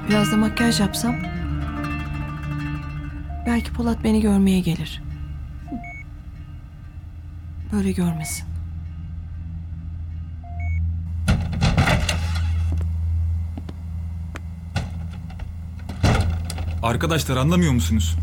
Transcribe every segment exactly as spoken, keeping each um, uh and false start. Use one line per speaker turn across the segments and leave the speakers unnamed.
Biraz da makyaj yapsam. Belki Polat beni görmeye gelir. Böyle görmesin.
Arkadaşlar anlamıyor musunuz?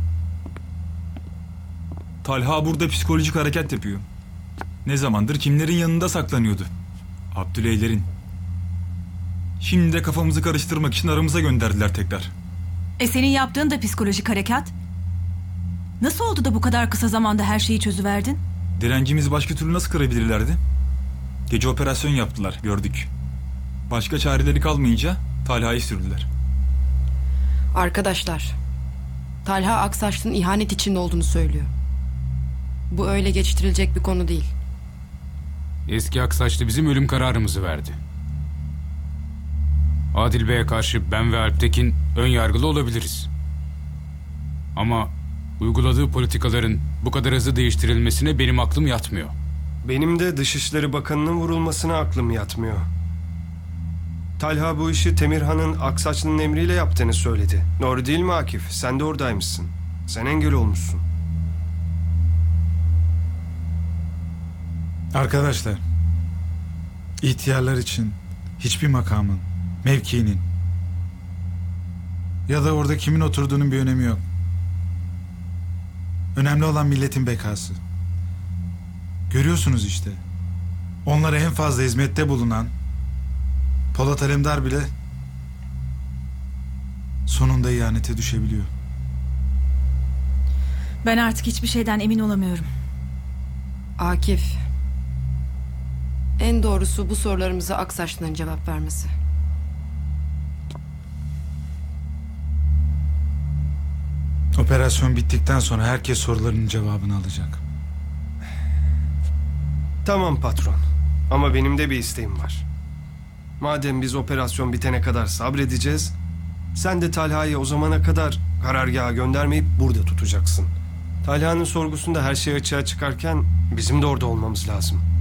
Talha burada psikolojik hareket yapıyor. Ne zamandır kimlerin yanında saklanıyordu? Abdüleylerin. Şimdi de kafamızı karıştırmak için aramıza gönderdiler tekrar.
E senin yaptığın da psikolojik harekat. Nasıl oldu da bu kadar kısa zamanda her şeyi çözüverdin?
Direncimizi başka türlü nasıl kırabilirlerdi? Gece operasyon yaptılar, gördük. Başka çareleri kalmayınca Talha'yı sürdüler.
Arkadaşlar, Talha Aksaçlı'nın ihanet içinde olduğunu söylüyor. Bu öyle geçiştirilecek bir konu değil.
Eski Aksaçlı bizim ölüm kararımızı verdi. Adil Bey'e karşı ben ve Alptekin ön yargılı olabiliriz. Ama uyguladığı politikaların bu kadar hızlı değiştirilmesine benim aklım yatmıyor.
Benim de Dışişleri Bakanı'nın vurulmasına aklım yatmıyor. Talha bu işi Temirhan'ın Aksaçlı'nın emriyle yaptığını söyledi. Doğru değil mi Akif? Sen de oradaymışsın. Sen engel olmuşsun.
Arkadaşlar, ihtiyarlar için hiçbir makamın, mevkinin ya da orada kimin oturduğunun bir önemi yok. Önemli olan milletin bekası. Görüyorsunuz işte. Onlara en fazla hizmette bulunan Polat Alemdar bile sonunda ihanete düşebiliyor.
Ben artık hiçbir şeyden emin olamıyorum.
Akif, en doğrusu bu sorularımıza Aksaçlı'nın cevap vermesi.
Operasyon bittikten sonra herkes sorularının cevabını alacak.
Tamam patron. Ama benim de bir isteğim var. Madem biz operasyon bitene kadar sabredeceğiz, sen de Talha'yı o zamana kadar karargaha göndermeyip burada tutacaksın. Talha'nın sorgusunda her şey açığa çıkarken bizim de orada olmamız lazım.